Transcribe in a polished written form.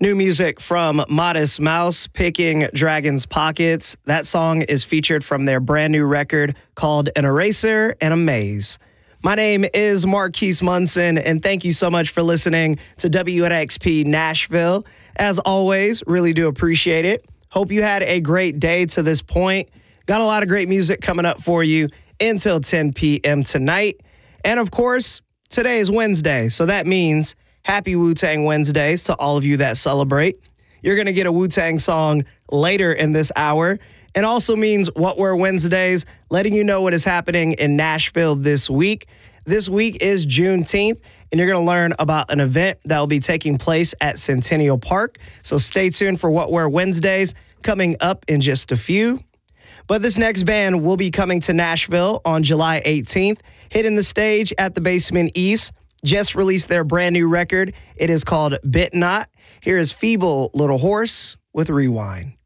New music from Modest Mouse, Picking Dragon's Pockets. That song is featured from their brand new record called An Eraser and a Maze. My name is Marquise Munson, and thank you so much for listening to WNXP Nashville. As always, really do appreciate it. Hope you had a great day to this point. Got a lot of great music coming up for you until 10 p.m. tonight. And of course, today is Wednesday, so that means happy Wu-Tang Wednesdays to all of you that celebrate. You're going to get a Wu-Tang song later in this hour. It also means What Were Wednesdays, letting you know what is happening in Nashville this week. This week is Juneteenth, and you're going to learn about an event that will be taking place at Centennial Park. So stay tuned for What Were Wednesdays coming up in just a few. But this next band will be coming to Nashville on July 18th, hitting the stage at the Basement East. Just released their brand new record. It is called Bit Not. Here is Feeble Little Horse with Rewind.